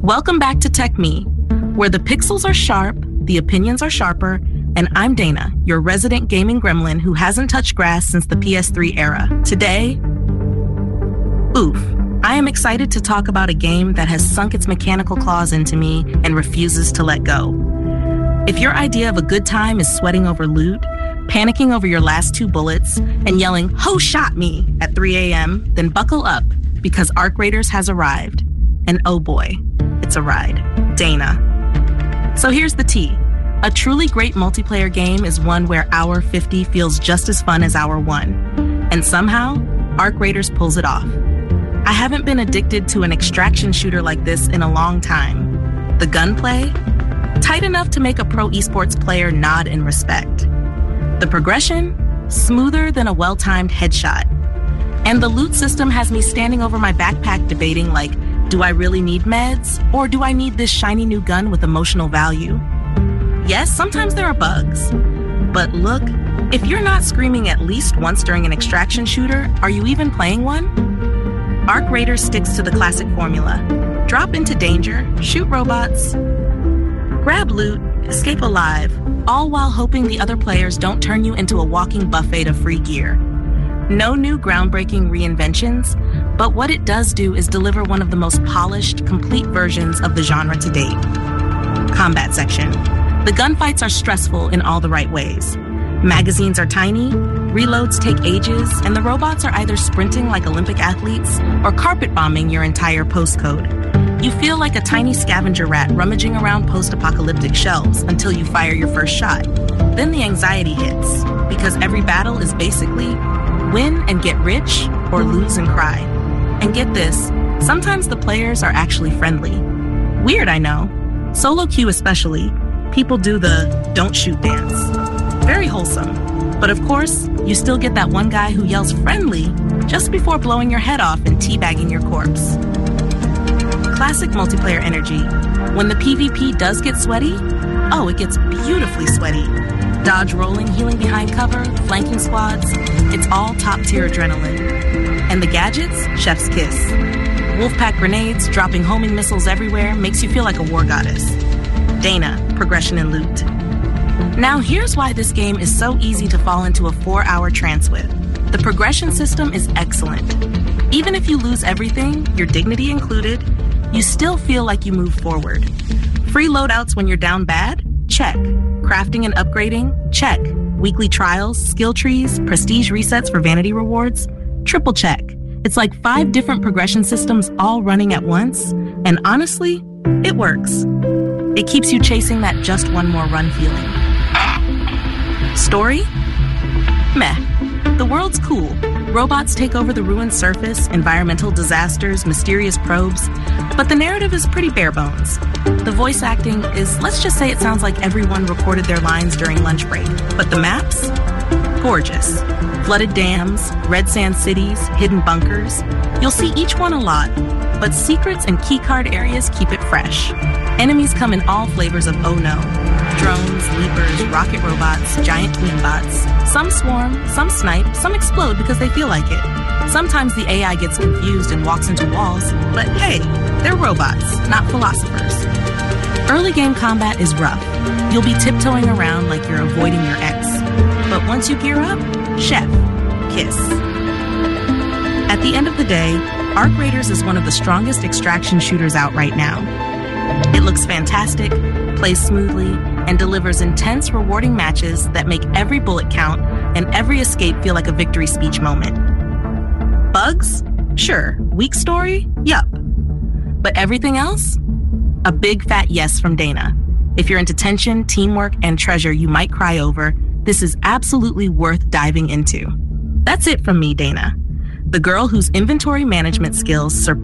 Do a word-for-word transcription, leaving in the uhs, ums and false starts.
Welcome back to Tech Me, where the pixels are sharp, the opinions are sharper, and I'm Dana, your resident gaming gremlin who hasn't touched grass since the P S three era. Today, oof, I am excited to talk about a game that has sunk its mechanical claws into me and refuses to let go. If your idea of a good time is sweating over loot, panicking over your last two bullets, and yelling, "Ho shot me!" at three a.m., then buckle up, because Arc Raiders has arrived. And oh boy, it's a ride. Dana. So here's the tea. A truly great multiplayer game is one where Hour fifty feels just as fun as Hour one. And somehow, Arc Raiders pulls it off. I haven't been addicted to an extraction shooter like this in a long time. The gunplay? Tight enough to make a pro esports player nod in respect. The progression? Smoother than a well-timed headshot. And the loot system has me standing over my backpack debating like, do I really need meds? Or do I need this shiny new gun with emotional value? Yes, sometimes there are bugs. But look, if you're not screaming at least once during an extraction shooter, are you even playing one? Arc Raiders sticks to the classic formula. Drop into danger, shoot robots, grab loot, escape alive, all while hoping the other players don't turn you into a walking buffet of free gear. No new groundbreaking reinventions, but what it does do is deliver one of the most polished, complete versions of the genre to date. Combat section. The gunfights are stressful in all the right ways. Magazines are tiny, reloads take ages, and the robots are either sprinting like Olympic athletes or carpet bombing your entire postcode. You feel like a tiny scavenger rat rummaging around post-apocalyptic shelves until you fire your first shot. Then the anxiety hits, because every battle is basically win and get rich, or lose and cry. And get this, sometimes the players are actually friendly. Weird, I know. Solo queue especially, people do the don't shoot dance. Very wholesome. But of course, you still get that one guy who yells friendly just before blowing your head off and teabagging your corpse. Classic multiplayer energy. When the PvP does get sweaty, oh, it gets beautifully sweaty. Dodge rolling, healing behind cover, flanking squads, it's all top-tier adrenaline. And the gadgets? Chef's kiss. Wolfpack grenades, dropping homing missiles everywhere, makes you feel like a war goddess. Dana, progression and loot. Now here's why this game is so easy to fall into a four-hour trance with. The progression system is excellent. Even if you lose everything, your dignity included, you still feel like you move forward. Free loadouts when you're down bad? Check. Crafting and upgrading? Check. Weekly trials, skill trees, prestige resets for vanity rewards? Triple check. It's like five different progression systems all running at once, and honestly, it works. It keeps you chasing that just one more run feeling. Story? Meh. The world's cool. Robots take over the ruined surface, environmental disasters, mysterious probes, but the narrative is pretty bare bones. The voice acting is, let's just say it sounds like everyone recorded their lines during lunch break, but the maps? Gorgeous. Flooded dams, red sand cities, hidden bunkers. You'll see each one a lot, but secrets and keycard areas keep it fresh. Enemies come in all flavors of oh no. Drones, leapers, rocket robots, giant tweet bots. Some swarm, some snipe, some explode because they feel like it. Sometimes the A I gets confused and walks into walls, but hey, they're robots, not philosophers. Early game combat is rough. You'll be tiptoeing around like you're avoiding your ex. But once you gear up, chef, kiss. At the end of the day, Arc Raiders is one of the strongest extraction shooters out right now. It looks fantastic, plays smoothly, and delivers intense, rewarding matches that make every bullet count and every escape feel like a victory speech moment. Bugs? Sure. Weak story? Yup. But everything else? A big fat yes from Dana. If you're into tension, teamwork, and treasure you might cry over, this is absolutely worth diving into. That's it from me, Dana. The girl whose inventory management skills surpass